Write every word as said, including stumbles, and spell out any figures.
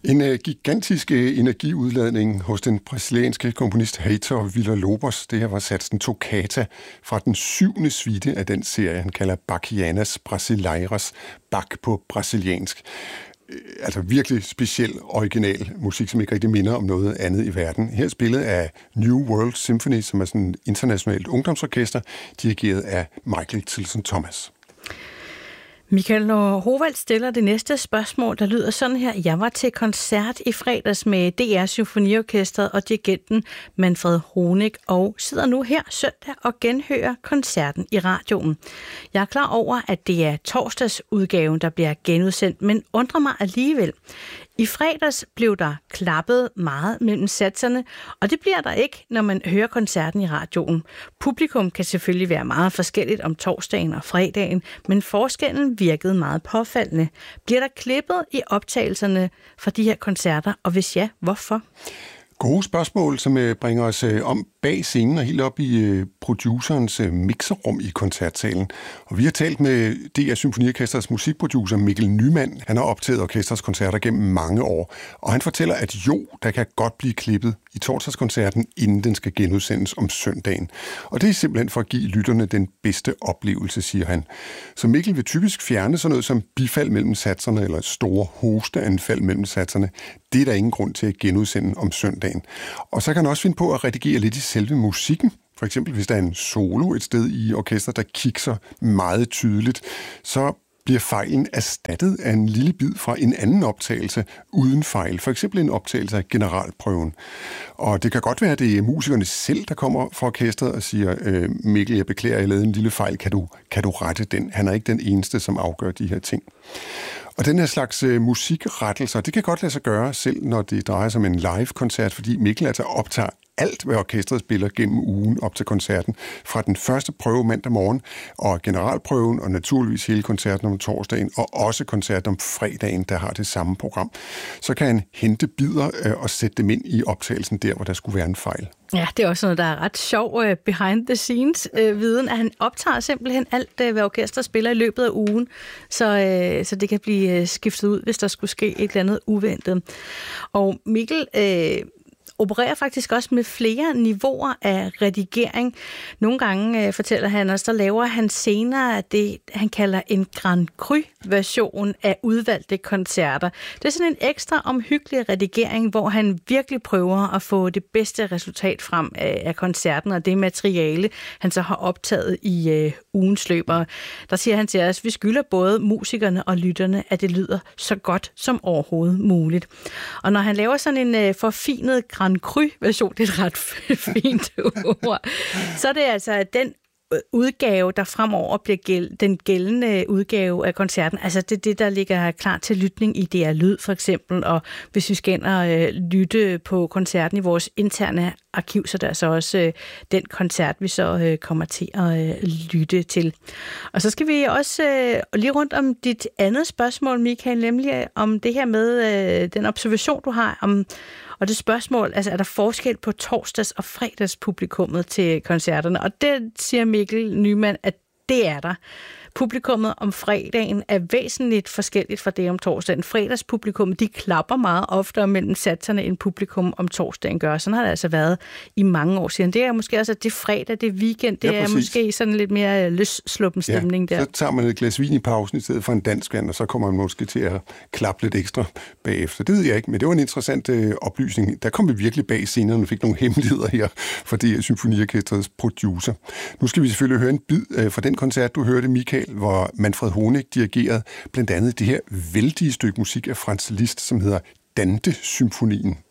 En uh, gigantisk uh, energiudladning hos den brasilianske komponist Heitor Villa-Lobos. Det her var satsen Toccata fra den syvende suite af den serie, han kalder Bachianas Brasileiras, Bach på brasiliansk. Uh, altså virkelig speciel, original musik, som ikke rigtig minder om noget andet i verden. Her spillet af New World Symphony, som er sådan et internationalt ungdomsorkester, dirigeret af Michael Tilson Thomas. Michael, når Hovald stiller det næste spørgsmål, der lyder sådan her. Jeg var til koncert i fredags med D R Symfoniorkestret og dirigenten Manfred Honeck og sidder nu her søndag og genhører koncerten i radioen. Jeg er klar over, at det er torsdagsudgaven, der bliver genudsendt, men undrer mig alligevel. I fredags blev der klappet meget mellem satserne, og det bliver der ikke, når man hører koncerten i radioen. Publikum kan selvfølgelig være meget forskelligt om torsdagen og fredagen, men forskellen virkede meget påfaldende. Bliver der klippet i optagelserne fra de her koncerter, og hvis ja, hvorfor? Gode spørgsmål, som bringer os om bag scenen og helt op i producerens mixerrum i koncertsalen. Og vi har talt med D R Symfoniorkestrets musikproducer Mikkel Nyman. Han har optaget orkestrets koncerter gennem mange år, og han fortæller, at jo, der kan godt blive klippet i torsdagskoncerten, inden den skal genudsendes om søndagen. Og det er simpelthen for at give lytterne den bedste oplevelse, siger han. Så Mikkel vil typisk fjerne sådan noget som bifald mellem satserne eller store hosteanfald mellem satserne. Det er der ingen grund til at genudsende om søndagen. Og så kan han også finde på at redigere lidt i selve musikken. For eksempel hvis der er en solo et sted i orkestret, der kikser meget tydeligt, så bliver fejlen erstattet af en lille bid fra en anden optagelse uden fejl. For eksempel en optagelse af generalprøven. Og det kan godt være, at det er musikerne selv, der kommer fra orkestret og siger, øh, Mikkel, jeg beklager, jeg lavede en lille fejl. Kan du, kan du rette den? Han er ikke den eneste, som afgør de her ting. Og den her slags øh, musikrettelser, det kan godt lade sig gøre, selv når det drejer sig om en live-koncert, fordi Mikkel altså optager alt, hvad orkestret spiller gennem ugen op til koncerten, fra den første prøve mandag morgen, og generalprøven, og naturligvis hele koncerten om torsdagen, og også koncerten om fredagen, der har det samme program. Så kan han hente bidder øh, og sætte dem ind i optagelsen der, hvor der skulle være en fejl. Ja, det er også noget, der er ret sjov uh, behind the scenes uh, viden, at han optager simpelthen alt, uh, hvad orkestret spiller i løbet af ugen, så, uh, så det kan blive uh, skiftet ud, hvis der skulle ske et eller andet uventet. Og Mikkel uh, opererer faktisk også med flere niveauer af redigering. Nogle gange øh, fortæller han os, der laver han senere det, han kalder en Grand Cru-version af udvalgte koncerter. Det er sådan en ekstra omhyggelig redigering, hvor han virkelig prøver at få det bedste resultat frem af, af koncerten, og det materiale, han så har optaget i øh, ugens løb. Og der siger han til os, vi skylder både musikerne og lytterne, at det lyder så godt som overhovedet muligt. Og når han laver sådan en øh, forfinet Grand Cru-version, det er et ret fint ord, så er det altså den udgave, der fremover bliver gæld, den gældende udgave af koncerten. Altså det er det, der ligger klar til lytning i D R Lyd for eksempel, og hvis vi skal ind og øh, lytte på koncerten i vores interne arkiv, så der er så også øh, den koncert, vi så øh, kommer til at øh, lytte til. Og så skal vi også øh, lige rundt om dit andet spørgsmål, Michael, nemlig om det her med øh, den observation, du har om Og det spørgsmål, altså er der forskel på torsdags- og fredagspublikummet til koncerterne? Og det siger Mikkel Nyman, at det er der. Publikummet om fredagen er væsentligt forskelligt fra det om torsdagen. Fredagspublikum, de klapper meget oftere mellem satserne, end publikum om torsdagen gør. Sådan har det altså været i mange år siden. Det er måske også, at det er fredag, det er weekend, det ja, er måske sådan lidt mere løssluppen stemning ja, der. Så tager man et glas vin i pausen i stedet for en dansk vand, og så kommer man måske til at klappe lidt ekstra bagefter. Det ved jeg ikke, men det var en interessant øh, oplysning. Der kom vi virkelig bag scenerne og fik nogle hemmeligheder her fra D R Symfoniorkestrets producer. Nu skal vi selvfølgelig høre en bid øh, fra den koncert, du hørte, Michael, hvor Manfred Honeck dirigerede blandt andet det her vældige stykke musik af Franz Liszt, som hedder Dante-symfonien.